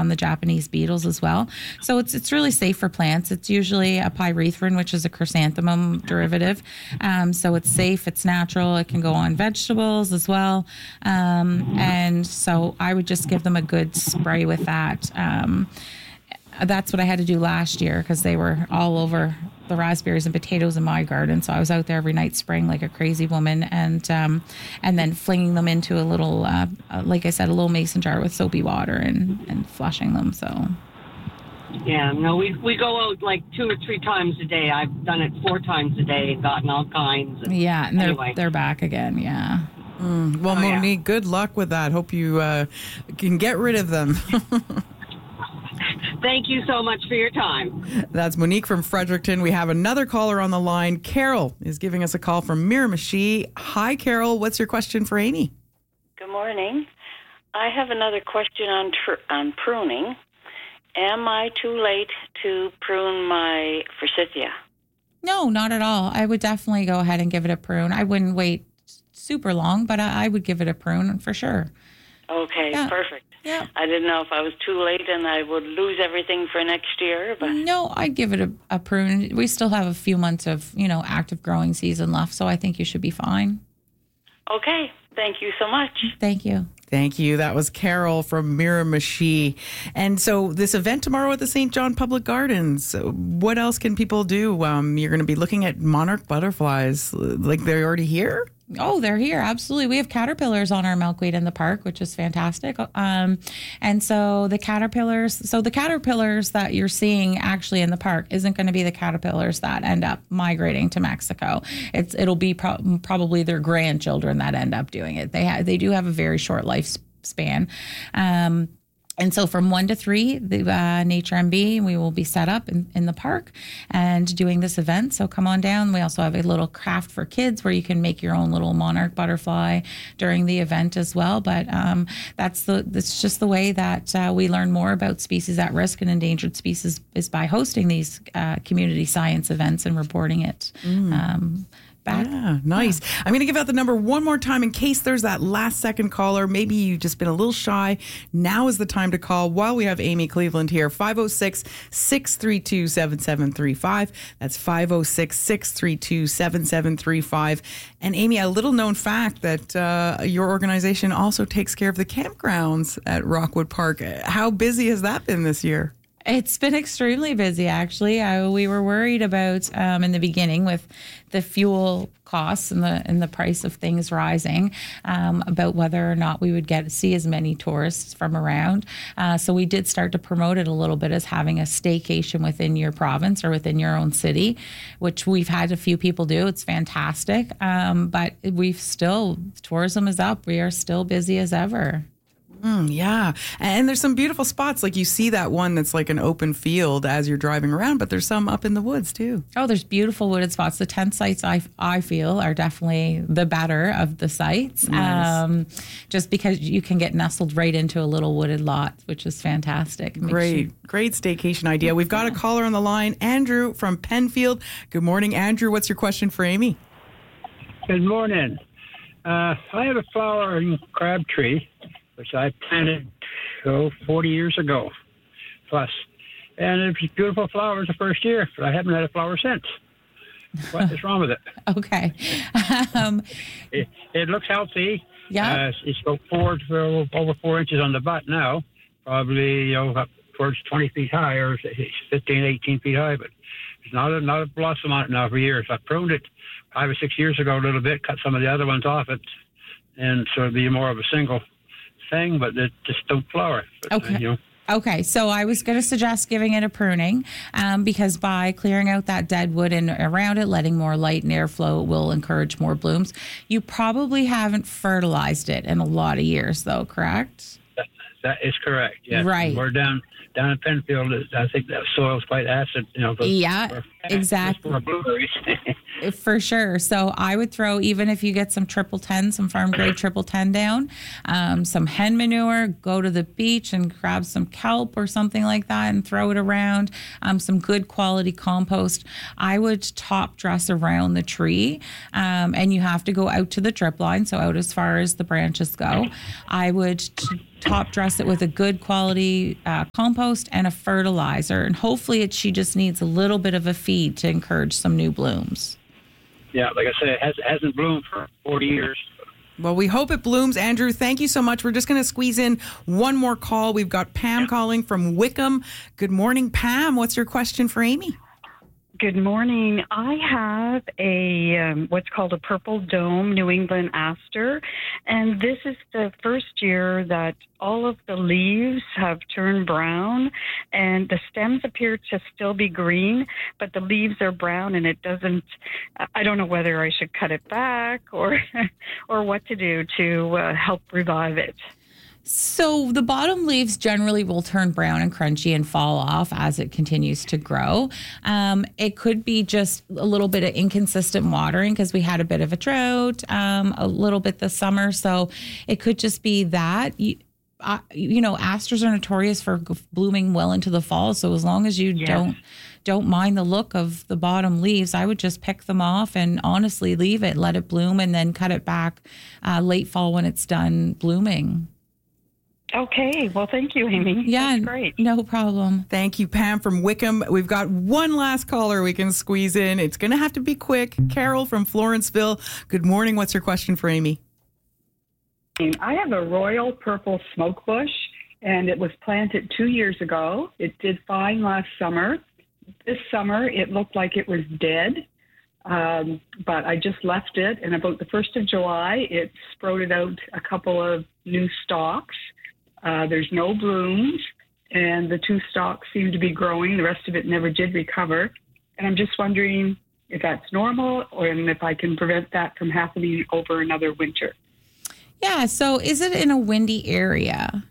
on the Japanese beetles as well. So it's really safe for plants. It's usually a pyrethrin, which is a chrysanthemum derivative. So it's safe, it's natural, it can go on vegetables as well. And so I would just give them a good spray with that. That's what I had to do last year because they were all over the raspberries and potatoes in my garden. So I was out there every night spraying like a crazy woman, and then flinging them into a little, like I said, a little mason jar with soapy water and flushing them. So. Yeah, no, we go out like 2 or 3 times a day. I've done it 4 times a day, gotten all kinds. Yeah, and anyway. they're back again. Yeah. Well, Monique, good luck with that. Hope you can get rid of them. Thank you so much for your time. That's Monique from Fredericton. We have another caller on the line. Carol is giving us a call from Miramichi. Hi, Carol. What's your question for Amy? Good morning. I have another question on pruning. Am I too late to prune my forsythia? No, not at all. I would definitely go ahead and give it a prune. I wouldn't wait super long, but I would give it a prune for sure. Okay, yeah. Perfect. Yeah. I didn't know if I was too late and I would lose everything for next year. But no, I'd give it a prune. We still have a few months of, active growing season left, so I think you should be fine. Okay. Thank you so much. Thank you. Thank you. That was Carol from Miramichi. And so this event tomorrow at the St. John Public Gardens, what else can people do? You're going to be looking at monarch butterflies, like they're already here? Oh, they're here. Absolutely. We have caterpillars on our milkweed in the park, which is fantastic. And so the caterpillars that you're seeing actually in the park isn't going to be the caterpillars that end up migrating to Mexico. It'll be probably their grandchildren that end up doing it. They do have a very short lifespan. And so from 1 to 3, the Nature MB, we will be set up in the park and doing this event. So come on down. We also have a little craft for kids where you can make your own little monarch butterfly during the event as well. But that's just the way that we learn more about species at risk and endangered species is by hosting these community science events and reporting it. Back. Yeah, nice. Yeah. I'm going to give out the number one more time in case there's that last second caller. Maybe you've just been a little shy. Now is the time to call while we have Amy Cleveland here. 506-632-7735. That's 506-632-7735. And Amy, a little known fact that your organization also takes care of the campgrounds at Rockwood Park. How busy has that been this year? It's been extremely busy, actually. We were worried about in the beginning with the fuel costs and the price of things rising about whether or not we would see as many tourists from around. So we did start to promote it a little bit as having a staycation within your province or within your own city, which we've had a few people do. It's fantastic. But tourism is up. We are still busy as ever. Yeah. And there's some beautiful spots. Like you see that one that's like an open field as you're driving around, but there's some up in the woods too. Oh, there's beautiful wooded spots. The tent sites I feel are definitely the better of the sites. Nice. Just because you can get nestled right into a little wooded lot, which is fantastic. Great staycation idea. We've got a caller on the line, Andrew from Penfield. Good morning, Andrew. What's your question for Amy? Good morning. I have a flowering crab tree, which I planted 40 years ago plus. And it was beautiful flowers the first year, but I haven't had a flower since. What is wrong with it? Okay. It looks healthy. Yeah. It's about over 4 inches on the butt now, probably up towards 20 feet high, or 15, 18 feet high, but there's not a blossom on it now for years. I pruned it 5 or 6 years ago a little bit, cut some of the other ones off it, and so it'd be more of a single thing, but it just don't flower. But, okay. Okay, so I was going to suggest giving it a pruning because by clearing out that dead wood and around it, letting more light and airflow will encourage more blooms. You probably haven't fertilized it in a lot of years, though, correct? That is correct, yes. Right. We're down in Penfield. I think that soil's quite acid. Exactly. For blueberries. For sure. So I would throw, even if you get some triple 10, some farm grade triple 10 down, some hen manure, go to the beach and grab some kelp or something like that and throw it around, some good quality compost. I would top dress around the tree, and you have to go out to the drip line, so out as far as the branches go. I would top dress it with a good quality compost and a fertilizer. And hopefully she just needs a little bit of a feed to encourage some new blooms. Yeah, like I said, it hasn't bloomed for 40 years. Well, we hope it blooms. Andrew, thank you so much. We're just going to squeeze in one more call. We've got Pam calling from Wickham. Good morning, Pam. What's your question for Amy? Good morning. I have a what's called a purple dome New England aster, and this is the first year that all of the leaves have turned brown, and the stems appear to still be green, but the leaves are brown, and it doesn't. I don't know whether I should cut it back or what to do to help revive it. So the bottom leaves generally will turn brown and crunchy and fall off as it continues to grow. It could be just a little bit of inconsistent watering because we had a bit of a drought a little bit this summer. So it could just be that. Asters are notorious for blooming well into the fall. So as long as you don't mind the look of the bottom leaves, I would just pick them off and honestly leave it, let it bloom, and then cut it back late fall when it's done blooming. Okay. Well, thank you, Amy. Yeah, that's great. No problem. Thank you, Pam from Wickham. We've got one last caller we can squeeze in. It's going to have to be quick. Carol from Florenceville. Good morning. What's your question for Amy? I have a royal purple smoke bush, and it was planted 2 years ago. It did fine last summer. This summer, it looked like it was dead, but I just left it, and about the 1st of July, it sprouted out a couple of new stalks. There's no blooms, and the 2 stalks seem to be growing. The rest of it never did recover. And I'm just wondering if that's normal and if I can prevent that from happening over another winter. Yeah, so is it in a windy area?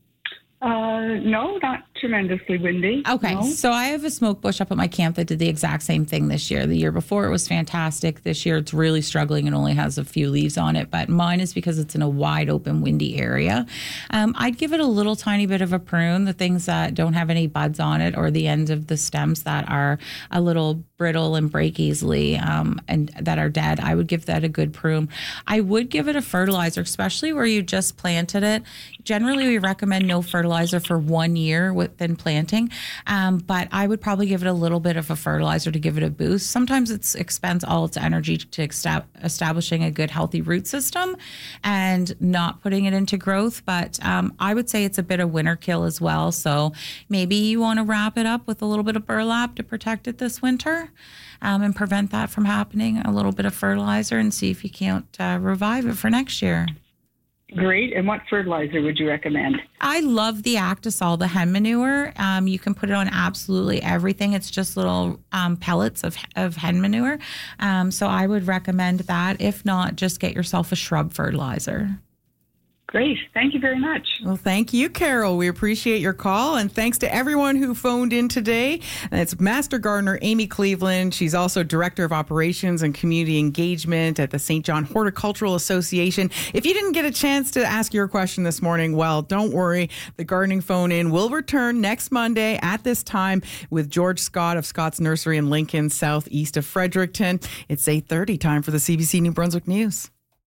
No, not tremendously windy. Okay, no. So I have a smoke bush up at my camp that did the exact same thing this year. The year before it was fantastic. This year it's really struggling and only has a few leaves on it. But mine is because it's in a wide open, windy area. I'd give it a little tiny bit of a prune. The things that don't have any buds on it or the ends of the stems that are a little brittle and break easily and that are dead, I would give that a good prune. I would give it a fertilizer, especially where you just planted it. Generally, we recommend no fertilizer for 1 year within planting, but I would probably give it a little bit of a fertilizer to give it a boost. Sometimes it expends all its energy to establishing a good, healthy root system and not putting it into growth, but I would say it's a bit of winter kill as well. So maybe you want to wrap it up with a little bit of burlap to protect it this winter and prevent that from happening, a little bit of fertilizer, and see if you can't revive it for next year. Great. And what fertilizer would you recommend? I love the Actisol, the hen manure. You can put it on absolutely everything. It's just little pellets of hen manure. So I would recommend that. If not, just get yourself a shrub fertilizer. Great. Thank you very much. Well, thank you, Carol. We appreciate your call. And thanks to everyone who phoned in today. And it's Master Gardener Amy Cleveland. She's also Director of Operations and Community Engagement at the St. John Horticultural Association. If you didn't get a chance to ask your question this morning, well, don't worry. The gardening phone-in will return next Monday at this time with George Scott of Scott's Nursery in Lincoln, southeast of Fredericton. It's 8:30, time for the CBC New Brunswick News.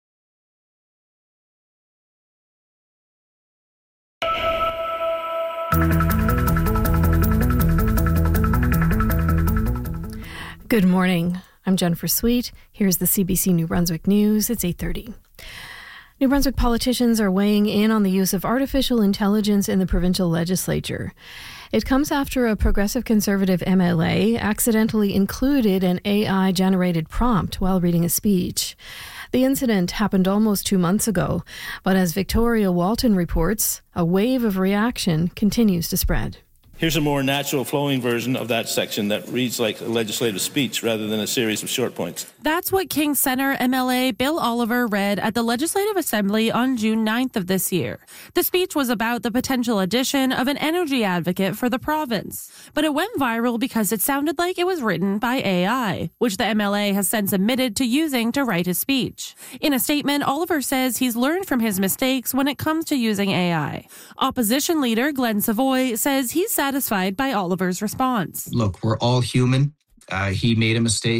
Good morning. I'm Jennifer Sweet. Here's the CBC New Brunswick News. It's 8:30. New Brunswick politicians are weighing in on the use of artificial intelligence in the provincial legislature. It comes after a progressive conservative MLA accidentally included an AI-generated prompt while reading a speech. The incident happened almost 2 months ago, but as Victoria Walton reports, a wave of reaction continues to spread. Here's a more natural flowing version of that section that reads like a legislative speech rather than a series of short points. That's what Kings Centre MLA Bill Oliver read at the Legislative Assembly on June 9th of this year. The speech was about the potential addition of an energy advocate for the province. But it went viral because it sounded like it was written by AI, which the MLA has since admitted to using to write his speech. In a statement, Oliver says he's learned from his mistakes when it comes to using AI. Opposition leader Glenn Savoy says he's satisfied by Oliver's response. Look, we're all human. He made a mistake.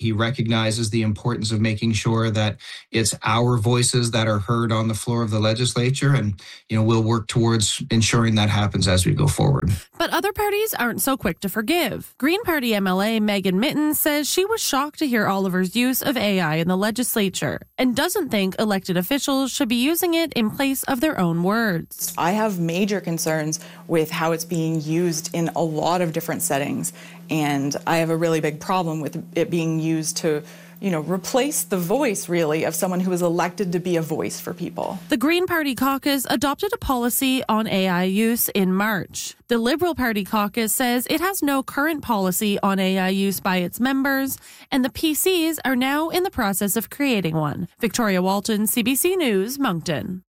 He recognizes the importance of making sure that it's our voices that are heard on the floor of the legislature. And, we'll work towards ensuring that happens as we go forward. But other parties aren't so quick to forgive. Green Party MLA Megan Mitton says she was shocked to hear Oliver's use of AI in the legislature and doesn't think elected officials should be using it in place of their own words. I have major concerns with how it's being used in a lot of different settings. And I have a really big problem with it being used to, replace the voice, really, of someone who is elected to be a voice for people. The Green Party caucus adopted a policy on AI use in March. The Liberal Party caucus says it has no current policy on AI use by its members, and the PCs are now in the process of creating one. Victoria Walton, CBC News, Moncton.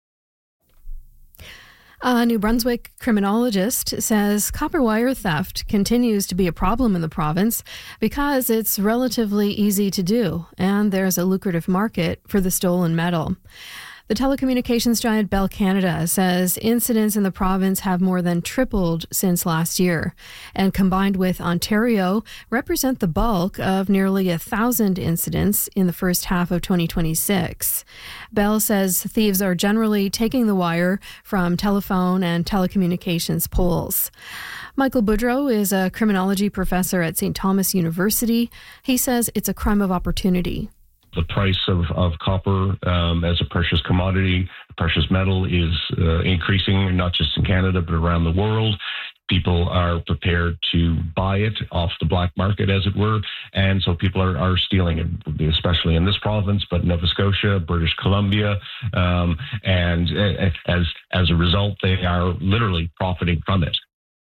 A New Brunswick criminologist says copper wire theft continues to be a problem in the province because it's relatively easy to do and there's a lucrative market for the stolen metal. The telecommunications giant Bell Canada says incidents in the province have more than tripled since last year, and combined with Ontario, represent the bulk of nearly 1,000 incidents in the first half of 2026. Bell says thieves are generally taking the wire from telephone and telecommunications poles. Michael Boudreau is a criminology professor at St. Thomas University. He says it's a crime of opportunity. The price of copper as a precious commodity, precious metal, is increasing, not just in Canada, but around the world. People are prepared to buy it off the black market, as it were. And so people are stealing it, especially in this province, but Nova Scotia, British Columbia. And as a result, they are literally profiting from it.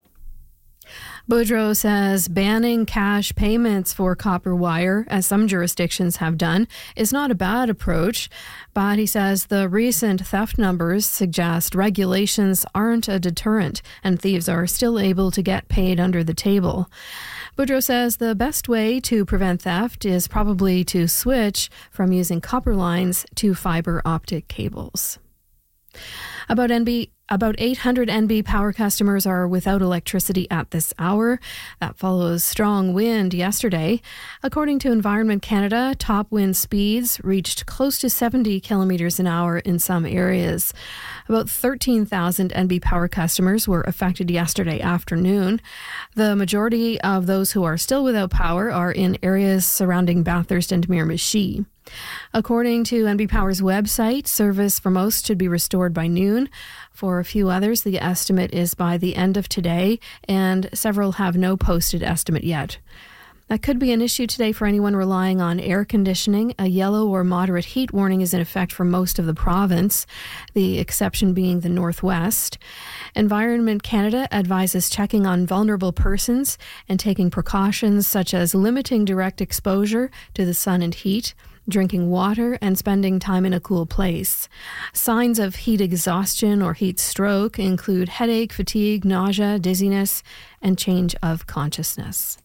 Boudreau says banning cash payments for copper wire, as some jurisdictions have done, is not a bad approach, but he says the recent theft numbers suggest regulations aren't a deterrent and thieves are still able to get paid under the table. Boudreau says the best way to prevent theft is probably to switch from using copper lines to fiber optic cables. About 800 NB Power customers are without electricity at this hour. That follows strong wind yesterday. According to Environment Canada, top wind speeds reached close to 70 kilometers an hour in some areas. About 13,000 NB Power customers were affected yesterday afternoon. The majority of those who are still without power are in areas surrounding Bathurst and Miramichi. According to NB Power's website, service for most should be restored by noon. For a few others, the estimate is by the end of today, and several have no posted estimate yet. That could be an issue today for anyone relying on air conditioning. A yellow or moderate heat warning is in effect for most of the province, the exception being the Northwest. Environment Canada advises checking on vulnerable persons and taking precautions such as limiting direct exposure to the sun and heat, drinking water, and spending time in a cool place. Signs of heat exhaustion or heat stroke include headache, fatigue, nausea, dizziness, and change of consciousness.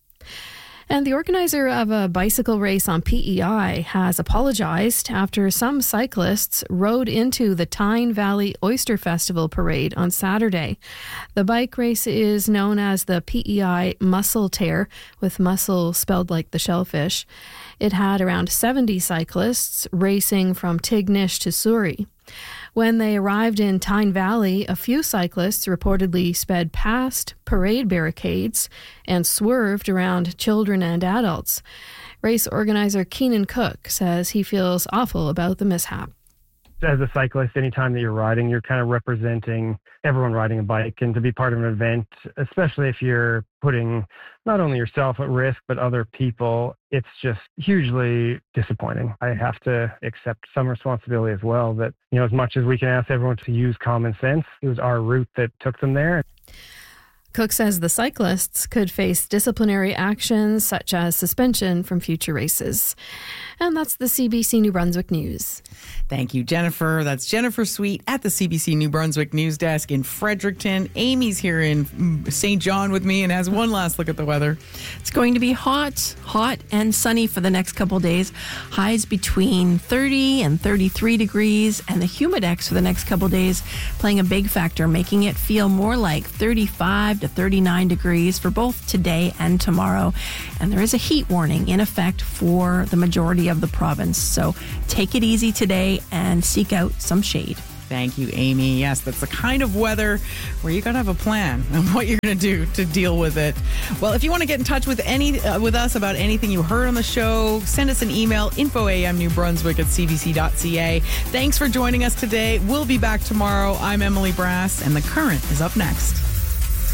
And the organizer of a bicycle race on PEI has apologized after some cyclists rode into the Tyne Valley Oyster Festival parade on Saturday. The bike race is known as the PEI Mussel Tear, with mussel spelled like the shellfish. It had around 70 cyclists racing from Tignish to Surrey. When they arrived in Tyne Valley, a few cyclists reportedly sped past parade barricades and swerved around children and adults. Race organizer Keenan Cook says he feels awful about the mishap. As a cyclist, anytime that you're riding, you're kind of representing everyone riding a bike. And to be part of an event, especially if you're putting not only yourself at risk, but other people, it's just hugely disappointing. I have to accept some responsibility as well that, as much as we can ask everyone to use common sense, it was our route that took them there. Cook says the cyclists could face disciplinary actions such as suspension from future races. And that's the CBC New Brunswick News. Thank you, Jennifer. That's Jennifer Sweet at the CBC New Brunswick News Desk in Fredericton. Amy's here in St. John with me and has one last look at the weather. It's going to be hot and sunny for the next couple days. Highs between 30 and 33 degrees, and the humidex for the next couple days playing a big factor, making it feel more like 35 to 39 degrees for both today and tomorrow. And there is a heat warning in effect for the majority of the province. So take it easy today and seek out some shade. Thank you, Amy. Yes, that's the kind of weather where you got to have a plan on what you're going to do to deal with it. Well, if you want to get in touch with with us about anything you heard on the show, send us an email, infoamnewbrunswick@cbc.ca. Thanks for joining us today. We'll be back tomorrow. I'm Emily Brass, and The Current is up next.